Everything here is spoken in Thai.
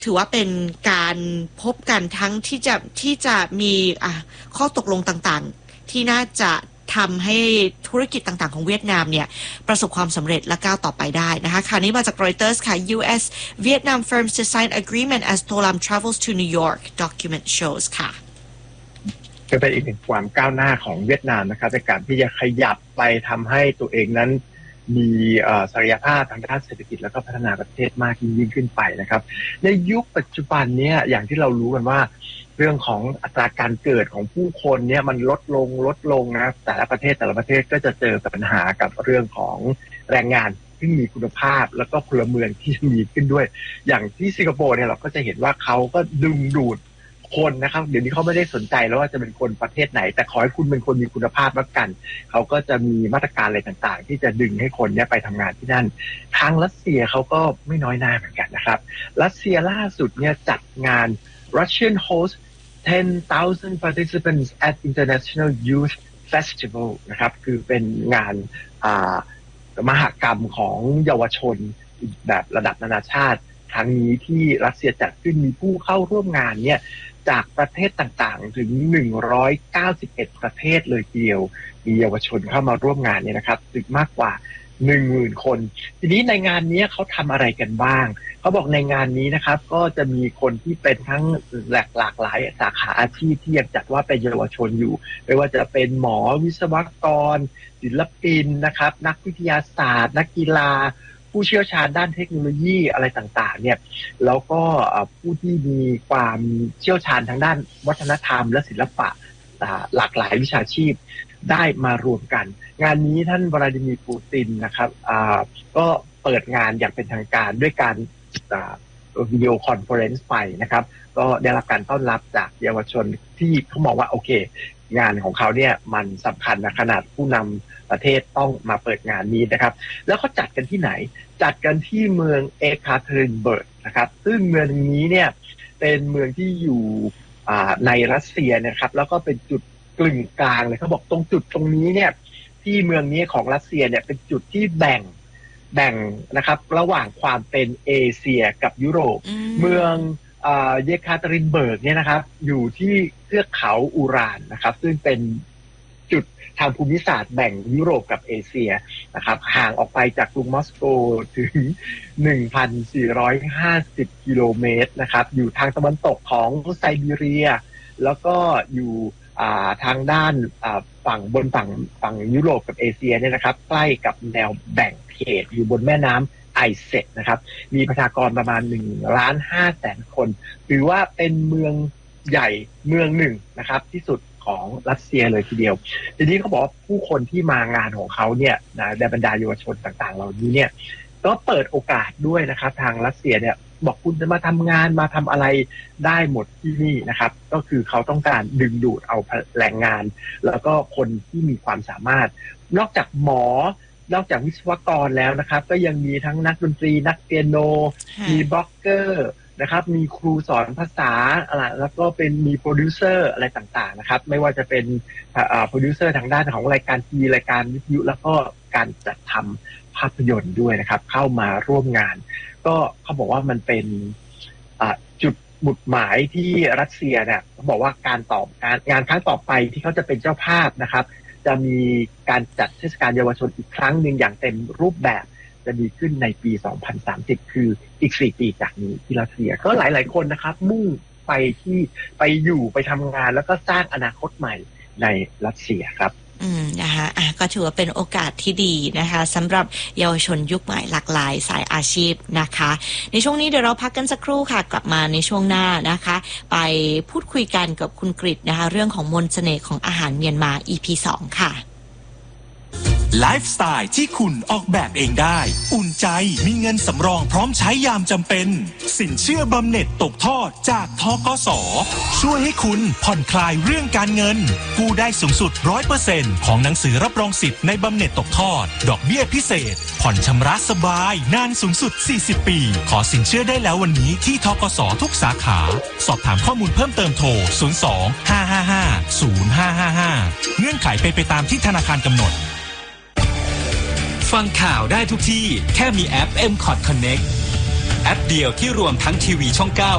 ถือว่าเป็นการพบกันทั้งที่จะมีข้อตกลงต่างๆที่น่าจะทำให้ธุรกิจต่างๆของเวียดนามเนี่ยประสบความสำเร็จและก้าวต่อไปได้นะคะข่าวนี้มาจาก Reuters ค่ะ U.S. Vietnam firms to sign agreement as Tolam travels to New York document shows ค่ะก็เป็นอีกหนึ่งความก้าวหน้าของเวียดนามนะครับในการที่จะขยับไปทำให้ตัวเองนั้นมีศักยภาพทางด้านเศรษฐกิจแล้วก็พัฒนาประเทศมากยิ่งขึ้นไปนะครับในยุคปัจจุบันนี้อย่างที่เรารู้กันว่าเรื่องของอัตราการเกิดของผู้คนเนี่ยมันลดลงนะแต่ละประเทศก็จะเจอปัญหากับเรื่องของแรงงานที่มีคุณภาพแล้วก็พลเมืองที่มีขึ้นด้วยอย่างที่สิงคโปร์เนี่ยเราก็จะเห็นว่าเขาก็ดึงดูดคนนะครับเดี๋ยวนี้เขาไม่ได้สนใจแล้วว่าจะเป็นคนประเทศไหนแต่ขอให้คุณเป็นคนมีคุณภาพแล้วกันเขาก็จะมีมาตรการอะไรต่างๆที่จะดึงให้คนเนี่ยไปทำงานที่นั่นทางรัสเซียเขาก็ไม่น้อยหน้าเหมือนกันนะครับรัสเซียล่าสุดเนี่ยจัดงาน Russian host 10,000 participants at International Youth Festival นะครับคือเป็นงานมหกรรมของเยาวชนแบบระดับนานาชาติครั้งนี้ที่รัสเซียจัดขึ้นมีผู้เข้าร่วมงานเนี่ยจากประเทศต่างๆถึง191ประเทศเลยทีเดียวมีเยาวชนเข้ามาร่วมงานเนี่ยนะครับถึงมากกว่า 10,000 คนทีนี้ในงานนี้เขาทำอะไรกันบ้างเขาบอกในงานนี้นะครับก็จะมีคนที่เป็นทั้งหลากหลายสาขาอาชีพที่ยังจัดว่าเป็นเยาวชนอยู่ไม่ว่าจะเป็นหมอวิศวกรศิลปินนะครับนักวิทยาศาสตร์นักกีฬาผู้เชี่ยวชาญด้านเทคโนโลยีอะไรต่างๆเนี่ยแล้วก็ผู้ที่มีความเชี่ยวชาญทางด้านวัฒนธรรมและศิลปะหลากหลายวิชาชีพได้มารวมกันงานนี้ท่านวลาดิมีร์ปูตินนะครับก็เปิดงานอย่างเป็นทางการด้วยการวิดีโอคอนเฟอเรนซ์ไปนะครับก็ได้รับการต้อนรับจากเยาวชนที่เขามองว่าโอเคงานของเขาเนี่ยมันสำคัญนะขนาดผู้นำประเทศต้องมาเปิดงานนี้นะครับแล้วเขาจัดกันที่ไหนจัดกันที่เมืองเอคาเทรินเบิร์กนะครับซึ่งเมืองนี้เนี่ยเป็นเมืองที่อยู่ในรัสเซียนะครับแล้วก็เป็นจุดกึ่งกลางเลยเขาบอกตรงจุดตรงนี้เนี่ยที่เมืองนี้ของรัสเซียเนี่ยเป็นจุดที่แบ่งนะครับระหว่างความเป็นเอเชียกับยุโรปเมืองเยคาเทรินเบิร์กเนี่ยนะครับอยู่ที่เทือกเขาอูรานนะครับซึ่งเป็นจุดทางภูมิศาสตร์แบ่งยุโรปกับเอเชียนะครับห่างออกไปจากกรุงมอสโกถึง 1,450 กิโลเมตรนะครับอยู่ทางตะวันตกของไซบีเรียแล้วก็อยู่ทางด้านฝั่งยุโรปกับเอเชียเนี่ยนะครับใกล้กับแนวแบ่งเขตอยู่บนแม่น้ำไอเซตนะครับมีประชากรประมาณ 1,500,000 คนถือว่าเป็นเมืองใหญ่เมืองหนึ่งนะครับที่สุดของรัสเซียเลยทีเดียวทีนี้เขาบอกว่าผู้คนที่มางานของเขาเนี่ยในบรรดาเยาวชนต่างๆเหล่านี้เนี่ยก็เปิดโอกาสด้วยนะครับทางรัสเซียเนี่ยบอกคุณจะมาทำงานมาทำอะไรได้หมดที่นี่นะครับก็คือเขาต้องการดึงดูดเอาแรงงานแล้วก็คนที่มีความสามารถนอกจากหมอนอกจากวิศวกรแล้วนะครับก็ยังมีทั้งนักดนตรีนักเปียโนมีบล็อกเกอร์นะครับมีครูสอนภาษาอะไรแล้วก็เป็นมีโปรดิวเซอร์อะไรต่างๆนะครับไม่ว่าจะเป็นโปรดิวเซอร์ทางด้านของรายการทีวีรายการวิทยุแล้วก็การจัดทำภาพยนตร์ด้วยนะครับเข้ามาร่วมงานก็เขาบอกว่ามันเป็นจุดหมุดหมายที่รัสเซียเนี่ยเขาบอกว่าการงานครั้งต่อไปที่เขาจะเป็นเจ้าภาพนะครับจะมีการจัดเทศกาลเยาวชนอีกครั้งหนึ่งอย่างเต็มรูปแบบจะมีขึ้นในปี 2030 คืออีก 4 ปีจากนี้ที่รัสเซียก็หลายๆคนนะครับมุ่งไปที่ไปอยู่ไปทำงานแล้วก็สร้างอนาคตใหม่ในรัสเซียครับนะคะก็ถือว่าเป็นโอกาสที่ดีนะคะสำหรับเยาวชนยุคใหม่หลากหลายสายอาชีพนะคะในช่วงนี้เดี๋ยวเราพักกันสักครู่ค่ะกลับมาในช่วงหน้านะคะไปพูดคุยกันกับคุณกฤษนะคะเรื่องของมนต์เสน่ห์ของอาหารเมียนมา EP 2 ค่ะไลฟ์สไตล์ที่คุณออกแบบเองได้อุ่นใจมีเงินสำรองพร้อมใช้ยามจำเป็นสินเชื่อบำเหน็จตกทอดจากธกส.ช่วยให้คุณผ่อนคลายเรื่องการเงินกู้ได้สูงสุด 100% ของหนังสือรับรองสิทธิ์ในบำเหน็จตกทอดดอกเบี้ยพิเศษผ่อนชำระสบายนานสูงสุด 40 ปีขอสินเชื่อได้แล้ววันนี้ที่ธกส.ทุกสาขาสอบถามข้อมูลเพิ่มเติมโทร 02-555-0555 เงื่อนไขเป็นไปตามที่ธนาคารกำหนดฟังข่าวได้ทุกที่แค่มีแอป M-Cot Connect แอปเดียวที่รวมทั้งทีวีช่อง 9